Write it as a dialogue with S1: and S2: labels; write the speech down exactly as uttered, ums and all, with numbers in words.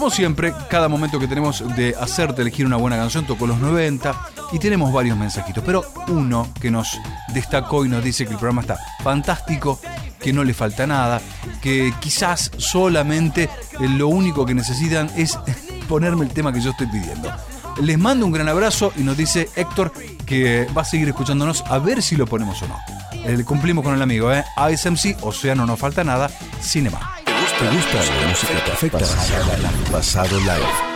S1: Como siempre, cada momento que tenemos de hacerte elegir una buena canción tocó los noventa y tenemos varios mensajitos, pero uno que nos destacó y nos dice que el programa está fantástico, que no le falta nada, que quizás solamente lo único que necesitan es ponerme el tema que yo estoy pidiendo. Les mando un gran abrazo y nos dice Héctor que va a seguir escuchándonos a ver si lo ponemos o no. Eh, cumplimos con el amigo, ¿eh? A S M C, Océano No Falta Nada, Cinema.
S2: ¿Te gusta la música perfecta? Pasado Live.